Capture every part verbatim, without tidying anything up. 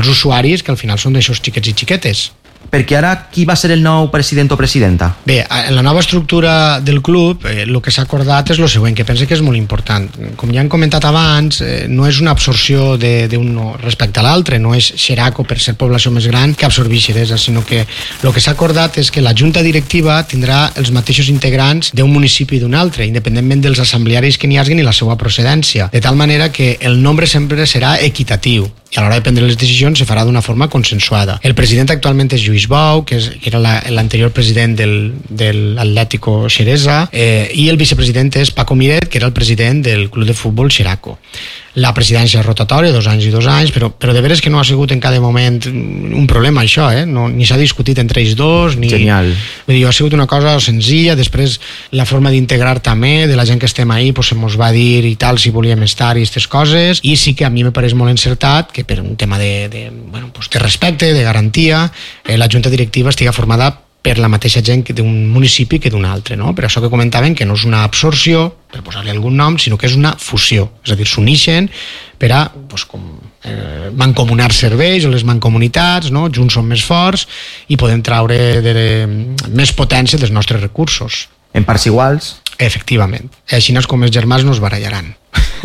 els usuaris, que al final són d'aixòs xiquets i xiquetes. Perquè ara qui va ser el nou president o presidenta? Bé, en la nova estructura del club eh, el que s'ha acordat és el següent, que penso que és molt important. Com ja hem comentat abans, eh, no és una absorció d'un respecte a l'altre, no és Xeraco per ser població més gran que absorbir Xeresa, sinó que el que s'ha acordat és que la junta directiva tindrà els mateixos integrants d'un municipi i d'un altre, independentment dels assemblearis que n'hi hagin i la seva procedència, de tal manera que el nombre sempre serà equitatiu i a l'hora de prendre les decisions se farà d'una forma consensuada. El president actualment és Lluís Bou, que, és, que era l'anterior president del, del Atlético Xeresa, eh, i el vicepresident és Paco Miret, que era el president del club de futbol Xeraco. La presidència és rotatòria, dos anys i dos anys, però, però de veres que no ha sigut en cada moment un problema això, eh? No, ni s'ha discutit entre ells dos, ni... Genial. Vull dir, ha sigut una cosa senzilla, després la forma d'integrar també, de la gent que estem ahí, pues, se mos va dir i tal, si volíem estar i aquestes coses, i sí que a mi me pareix molt encertat que per un tema de, de, bueno, pues, de respecte, de garantia, eh, la junta directiva estiga formada per la mateixa gent d'un municipi que d'un altre, no? Per això que comentaven que no és una absorció, per posar-li algun nom, sinó que és una fusió, és a dir, s'unixen per a pues, com, eh, mancomunar serveis o les mancomunitats, no? Junts som més forts i podem traure de, de, més potència dels nostres recursos. En parts iguals? Efectivament. Així no és com els germans no es barallaran.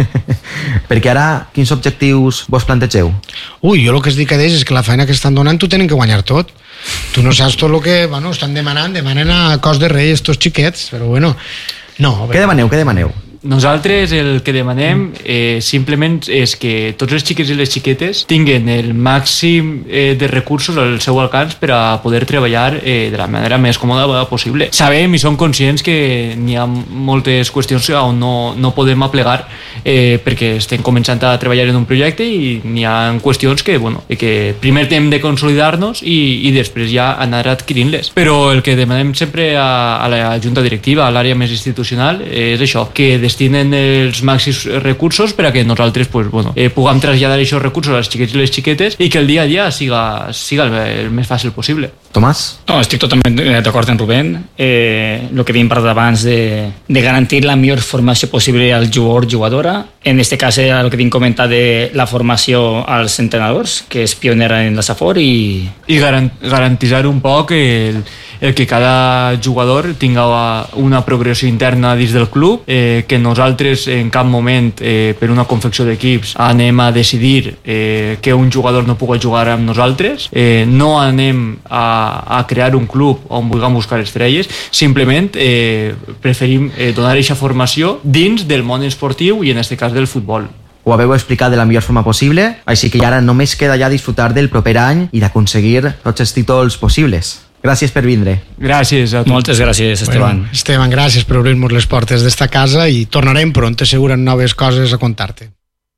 Perquè ara, quins objectius vos plantegeu? Ui, jo el que es dic a ells és que la feina que estan donant tu tenen que guanyar tot. Tu no saps tot el que bueno, estan demanant, demanen a cos de rei estos xiquets, però bueno, no. Què demaneu, què demaneu? Nosaltres el que demanem eh, simplement és que tots els xiquets i les xiquetes tinguen el màxim eh, de recursos al seu alcance per a poder treballar eh, de la manera més còmoda possible. Sabem i som conscients que n'hi ha moltes qüestions on no, no podem aplegar eh, perquè estem començant a treballar en un projecte i n'hi ha qüestions que, bueno, que primer hem de consolidar-nos i, i després ja anar adquirint-les. Però el que demanem sempre a, a la junta directiva, a l'àrea més institucional, eh, és això, que destinen els màxims recursos per a que nosaltres pues, bueno, eh, puguem traslladar aquests recursos als xiquets i les xiquetes i que el dia a dia siga, siga el, el més fàcil possible. Tomàs? No, estic totalment d'acord amb Rubén. Eh, el que havíem parlat abans de, de garantir la millor formació possible al jugador jugadora. En aquest cas era el que havíem comentat de la formació als entrenadors, que és pionera en la Safor i... I garan garantitzar un poc el, el que cada jugador tinga una progressió interna dins del club, eh, que nosaltres en cap moment eh, per una confecció d'equips anem a decidir eh, que un jugador no pugui jugar amb nosaltres, eh, no anem a, a crear un club on vulguem buscar estrelles, simplement eh, preferim eh, donar aquesta formació dins del món esportiu i en aquest cas del futbol. Ho haveu explicat de la millor forma possible, així que ara només queda ja disfrutar del proper any i d'aconseguir tots els títols possibles. Gràcies per vindre. Gràcies a tu. Moltes gràcies, Esteban. Bueno, Esteban, gràcies per obrir-nos les portes d'esta casa i tornarem pront, seguro, en noves coses a contarte.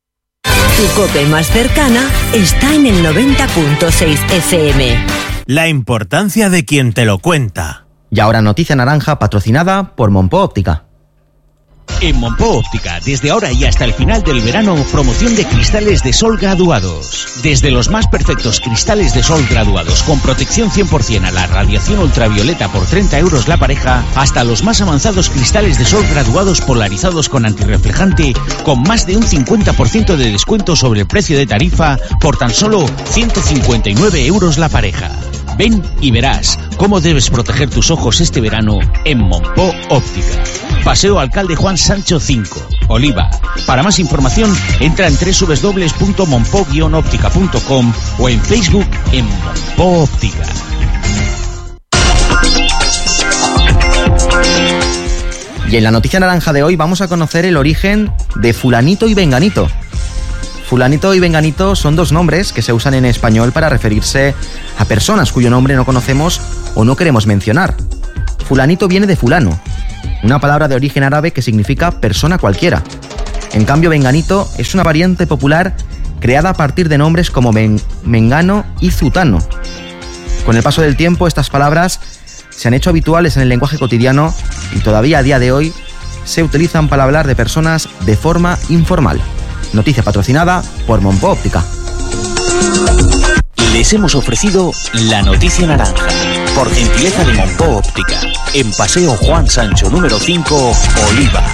Tu cope más cercana está en el noventa punto seis F M. La importancia de quien te lo cuenta. Y ahora noticia naranja patrocinada por Monpó Óptica. En Monpó Óptica, desde ahora y hasta el final del verano, promoción de cristales de sol graduados. Desde los más perfectos cristales de sol graduados con protección cien por ciento a la radiación ultravioleta por treinta euros la pareja, hasta los más avanzados cristales de sol graduados polarizados con antirreflejante con más de un cincuenta por ciento de descuento sobre el precio de tarifa por tan solo ciento cincuenta y nueve euros la pareja. Ven y verás cómo debes proteger tus ojos este verano en Monpó Óptica. Paseo Alcalde Juan Sancho cinco, Oliva. Para más información, entra en doble u doble u doble u punto monpó guion óptica punto com o en Facebook en Monpó Óptica. Y en la noticia naranja de hoy vamos a conocer el origen de Fulanito y Venganito. Fulanito y Venganito son dos nombres que se usan en español para referirse a personas cuyo nombre no conocemos o no queremos mencionar. Fulanito viene de fulano, una palabra de origen árabe que significa persona cualquiera. En cambio, Venganito es una variante popular creada a partir de nombres como Men- Mengano y Zutano. Con el paso del tiempo, estas palabras se han hecho habituales en el lenguaje cotidiano y todavía a día de hoy se utilizan para hablar de personas de forma informal. Noticia patrocinada por Monpó Óptica. Les hemos ofrecido la noticia naranja, por gentileza de Monpó Óptica, en Paseo Juan Sancho número cinco, Oliva.